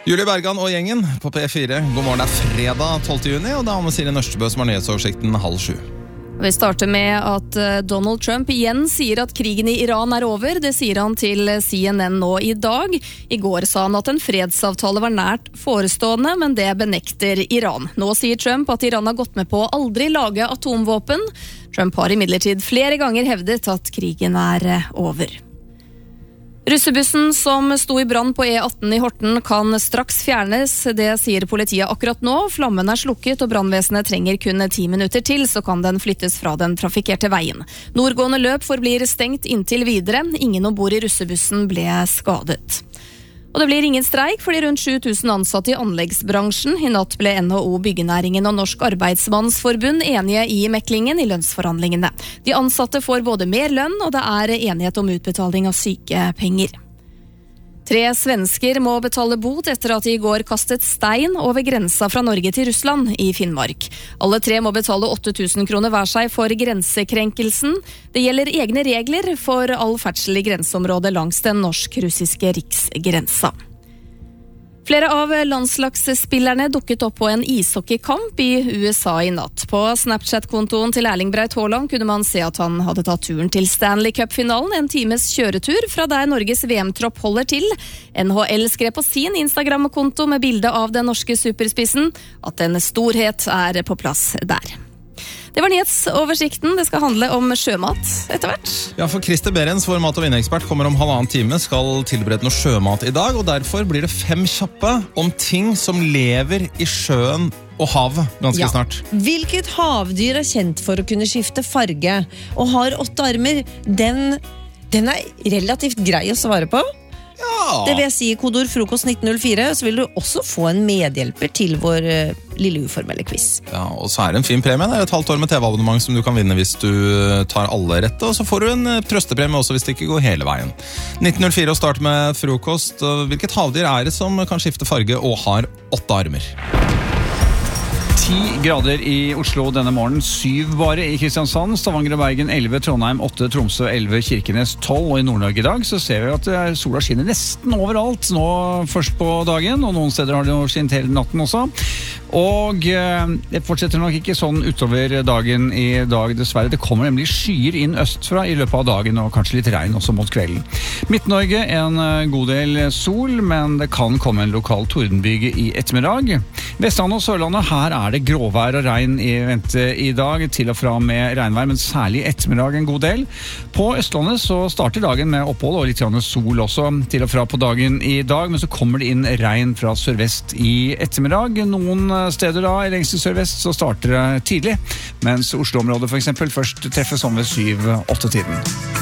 Julie Bergan og gjengen på P4. God morgen, det fredag 12. juni, og det Anne Siri Nørstebø som har nyhetsoversikten 6:30. Vi starter med at Donald Trump igjen sier at krigen i Iran over. Det sier han til CNN nå i dag. I går sa han at en fredsavtale var nært forestående, men det benekter Iran. Nå sier Trump at Iran har gått med på å aldri lage atomvåpen. Trump har imidlertid flere ganger hevdet at krigen over. Russebussen som sto i brann på E18 i Horten kan straks fjernes, det sier politiet akkurat nå. Flammen slukket og brannvesenet trenger kun 10 minutter til, så kan den flyttes fra den trafikkerte veien. Nordgående løp forblir stengt inntil videre. Ingen ombord i russebussen ble skadet. Og det blir ingen streik for de rundt 7000 ansatte i anleggsbransjen. I natt ble NHO Byggenæringen og Norsk Arbeidsmannsforbund enige i meklingen i lønnsforhandlingene. De ansatte får både mer lønn, og det enighet om utbetaling av sykepenger. 3 svensker må betale bot etter at de i går kastet stein over grensa fra Norge til Russland i Finnmark. Alle 3 må betale 8000 kroner hver seg for grensekrenkelsen. Det gjelder egne regler for all ferdsel i grenseområdet langs den norsk-russiske riksgrensa. Flere av landslagsspillerne dukket opp på en ishockeykamp i USA i natt. På Snapchat-kontoen til Erling Braut Haaland kunne man se at han hadde tatt turen til Stanley Cup-finalen, en times kjøretur fra der Norges VM-tropp holder til. NHL skrev på sin Instagram-konto med bilde av den norske superspissen at en storhet på plass der. Det var nyhetsoversikten. Det skal handle om sjømat etter hvert. Ja, for Christer Berens, vår mat- og vinekspert, kommer om 1,5 time, skal tilberede noe sjømat i dag, og derfor blir det 5 kjappe om ting som lever i sjøen og havet ganske snart. Hvilket havdyr kjent for å kunne skifte farge og har 8 armer? Den relativt grei å svare på. Ja. Det vil jeg si i kodord frokost 1904, så vil du også få en medhjelper til vår lille uformelle quiz. Ja, og så det en fin premie. Det et halvt år med TV-abonnement som du kan vinne hvis du tar alle rette, og så får du en trøstepremie også hvis det ikke går hele veien. 1904 å starte med frokost. Hvilket havdyr det som kan skifte farge og har 8 armer? 10 grader i Oslo denne morgenen, 7 bare i Kristiansand, Stavanger og Bergen 11, Trondheim 8, Tromsø 11, Kirkenes 12, og i Nord-Norge i dag så ser vi at sola skinner nesten overalt, nå først på dagen, og noen steder har det skint hele natten også. Og det fortsetter nok ikke sånn utover dagen i dag, dessverre. Det kommer nemlig skyer inn østfra i løpet av dagen, og kanskje litt regn også mot kvelden. Midt-Norge en god del sol, men det kan komme en lokal tordenbyge i ettermiddag. Vestlandet og Sørlandet, her det gråvær og regn i vente i dag, til og fra med regnvær, men særlig ettermiddag en god del. På Østlandet så starter dagen med opphold og litt sol også, til og fra på dagen i dag, men så kommer det inn regn fra sørvest i ettermiddag. Noen steder da, i lengst i sørvest, så starter det tidlig, mens Oslo-området for eksempel først treffes om ved 7-8-tiden.